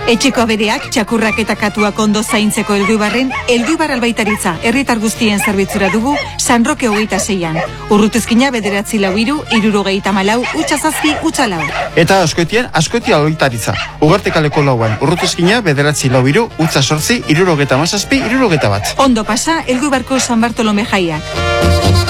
Etxeko abereak, txakurrak eta katuak ondo zaintzeko Elduibarren, Elduibar albaitaritza herritar guztien zerbitzura dugu San Roke 26an. Urrutizkina 943 64 4 Eta Azkoitia albaitaritza. Ugarte kaleko 4an. Urrutizkina 943 8 67 1. Ondo pasa Elduibarko San Bartolome jaiak.